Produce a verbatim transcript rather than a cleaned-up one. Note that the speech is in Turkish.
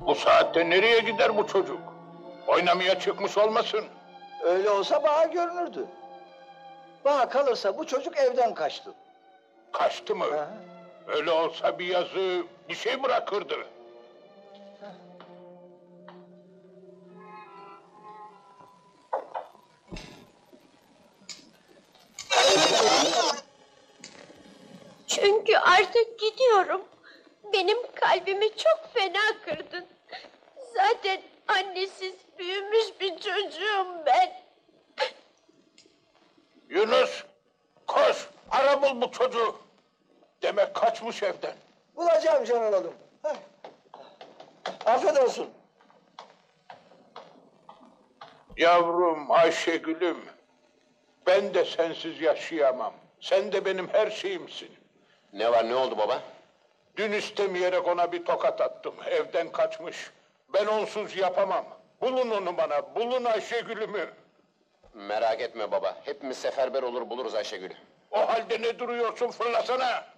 Bu saatte nereye gider bu çocuk? Oynamaya çıkmış olmasın? Öyle olsa bana görünürdü. Bana kalırsa bu çocuk evden kaçtı. Kaçtı mı? Ha. Öyle olsa bir yazı, bir şey bırakırdı. Çünkü artık gidiyorum. Benim kalbimi çok fena kırdın. Zaten annesiz büyümüş bir çocuğum ben. Yunus, koş, ara bul bu çocuğu. Demek kaçmış evden. Bulacağım Celal oğlum. Heh. Afiyet olsun. Yavrum Ayşegül'üm, ben de sensiz yaşayamam. Sen de benim her şeyimsin. Ne var, ne oldu baba? Dün istemeyerek ona bir tokat attım. Evden kaçmış. Ben onsuz yapamam. Bulun onu bana, bulun Ayşegül'ümü. Merak etme baba, hepimiz seferber olur buluruz Ayşegül'ü. O halde ne duruyorsun, fırlasana.